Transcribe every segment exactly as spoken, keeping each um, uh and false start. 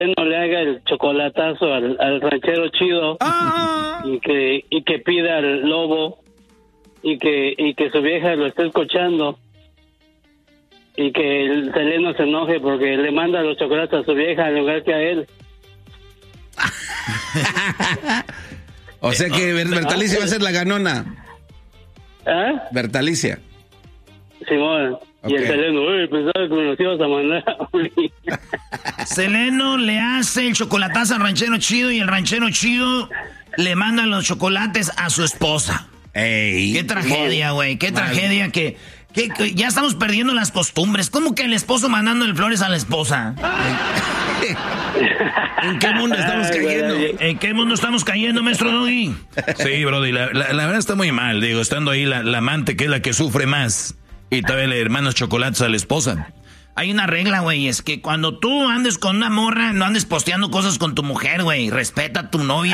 no le haga el chocolatazo al, al ranchero chido ah. y que y que pida al lobo y que y que su vieja lo esté escuchando y que el Seleno se enoje porque le manda los chocolates a su vieja en lugar que a él. O sea que Bertalicia va a ser la ganona. ¿Ah? Bertalicia. Simón. Okay. Y el Seleno, uy, pensaba que nos ibas a mandar a Uli. Seleno le hace el chocolatazo al ranchero chido y el ranchero chido le manda los chocolates a su esposa. Ey, qué tragedia, güey, qué mal. tragedia que, que, que ya estamos perdiendo las costumbres. ¿Cómo que el esposo mandándole flores a la esposa? ¿En qué mundo estamos cayendo? ¿En qué mundo estamos cayendo, maestro Doggy? Sí, brody, la, la, la verdad está muy mal, digo, estando ahí la, la amante que es la que sufre más y todavía le hermanos chocolates a la esposa. Hay una regla, güey, es que cuando tú andes con una morra, no andes posteando cosas con tu mujer, güey. Respeta a tu novia.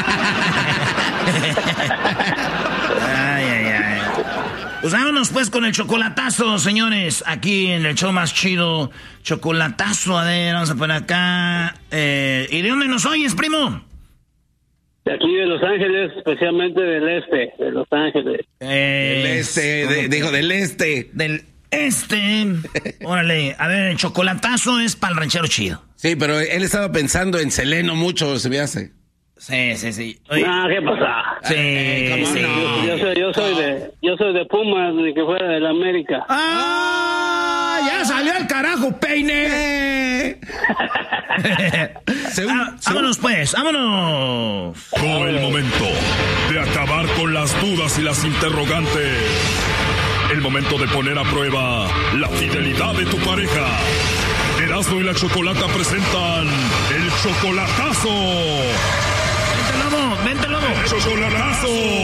Ay, ay, ay. Pues vámonos pues con el chocolatazo, señores. Aquí en el show más chido. Chocolatazo, a ver, vamos a poner acá. Eh, ¿Y de dónde nos oyes, primo? De aquí de Los Ángeles, especialmente del este, de Los Ángeles. Eh, del este, de, dijo del este. Del este. Órale, a ver, el chocolatazo es para el ranchero chido. Sí, pero él estaba pensando en Seleno mucho, se me hace. Sí, sí, sí. Oye. Ah, ¿qué pasa? Sí, eh, sí. No? Yo, yo soy, yo soy de, yo soy de Pumas, ni que fuera de la América. ¡Ah! ¡Ya salió el carajo, peine! según, ah, vámonos pues, vámonos. Llegó el momento de acabar con las dudas y las interrogantes. El momento de poner a prueba la fidelidad de tu pareja. Erasmo y la Chocolata presentan el chocolatazo. Vente, lobo, vente, lobo. El chocolatazo.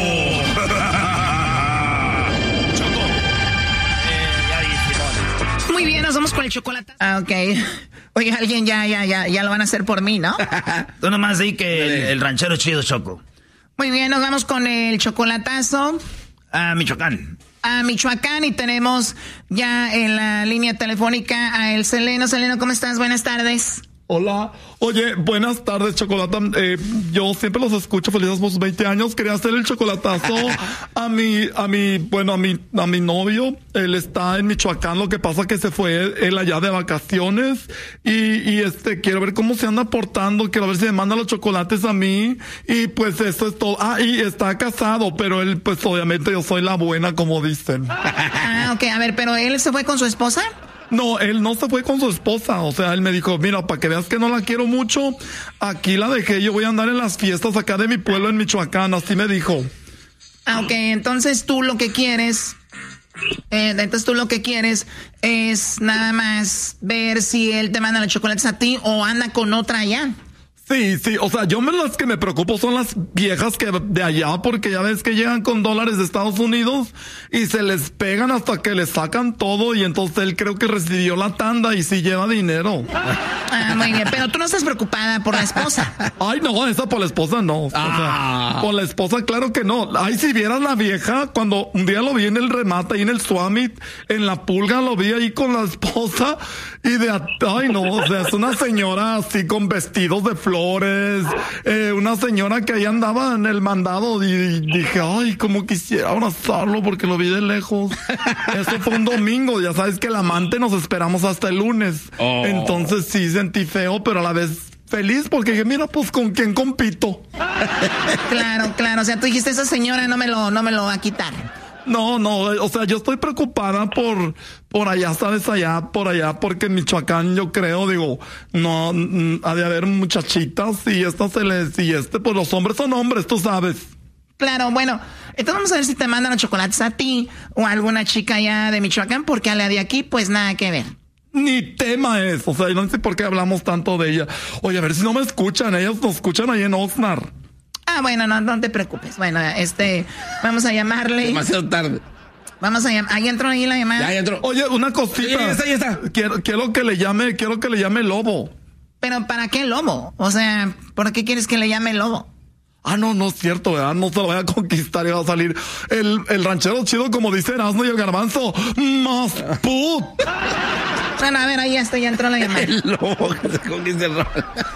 Choco. Eh, ya Muy bien, nos vamos con el chocolatazo. Ah, ok. Oye, alguien ya, ya, ya, ya lo van a hacer por mí, ¿no? Tú nomás di que el, el ranchero chido, Choco. Muy bien, nos vamos con el chocolatazo. A Michoacán. A Michoacán y tenemos ya en la línea telefónica a el Seleno. Seleno, ¿cómo estás? Buenas tardes. Hola. Oye, buenas tardes, Chocolata. Eh, yo siempre los escucho, felices por sus veinte años. Quería hacer el chocolatazo a mi, a mi, bueno, a mi, a mi novio. Él está en Michoacán, lo que pasa que se fue él allá de vacaciones. Y, y este, quiero ver cómo se anda portando, quiero ver si me manda los chocolates a mí. Y pues eso es todo. Ah, y está casado, pero él, pues obviamente yo soy la buena, como dicen. Ah, ok, a ver, pero ¿él se fue con su esposa? No, él no se fue con su esposa, o sea, él me dijo, mira, para que veas que no la quiero mucho, aquí la dejé, yo voy a andar en las fiestas acá de mi pueblo en Michoacán, así me dijo. Ah, ok, entonces tú lo que quieres, eh, entonces tú lo que quieres es nada más ver si él te manda los chocolates a ti o anda con otra allá. Sí, sí, o sea, yo me las que me preocupo son las viejas que de allá, porque ya ves que llegan con dólares de Estados Unidos y se les pegan hasta que les sacan todo y entonces él creo que recibió la tanda y sí lleva dinero. Ah, muy bien, pero tú no estás preocupada por la esposa. Ay, no, esa por la esposa no. Ah. O sea, por la esposa claro que no. Ay, si vieras la vieja, cuando un día lo vi en el remate ahí en el Summit, en la pulga lo vi ahí con la esposa y de, ay no, o sea, es una señora así con vestidos de flores. Flores, eh, una señora que ahí andaba en el mandado y, y dije, ay, como quisiera abrazarlo porque lo vi de lejos. Eso fue un domingo, ya sabes que el amante nos esperamos hasta el lunes. Oh. Entonces sí sentí feo, pero a la vez feliz porque dije, mira, pues con quién compito. Claro, claro, o sea, tú dijiste, esa señora no me lo, no me lo va a quitar. No, no, o sea, yo estoy preocupada por, por allá, ¿sabes? Allá, por allá, porque en Michoacán yo creo, digo, no, ha de haber muchachitas y esta se les, y este, pues los hombres son hombres, tú sabes. Claro, bueno, entonces vamos a ver si te mandan los chocolates a ti o a alguna chica allá de Michoacán, porque a la de aquí, pues nada que ver. Ni tema es, o sea, yo no sé por qué hablamos tanto de ella. Oye, a ver si no me escuchan, ellos nos escuchan ahí en Oxnard. Ah, bueno, no, no te preocupes. Bueno, este, vamos a llamarle. Demasiado tarde. Vamos a llamar. Ahí entró ahí la llamada. Ya, ya entró. Oye, una cosita. Sí, ya está, ya está. Quiero, quiero que le llame, quiero que le llame Lobo. Pero ¿para qué Lobo? O sea, ¿por qué quieres que le llame Lobo? Ah, no, no es cierto, ¿verdad? No se lo voy a conquistar y va a salir el, el ranchero chido, como dice Erasmo y el Garbanzo. ¡Más put! Bueno, a ver, ahí ya está, ya entró la llamada. El lobo que se comienza el rol.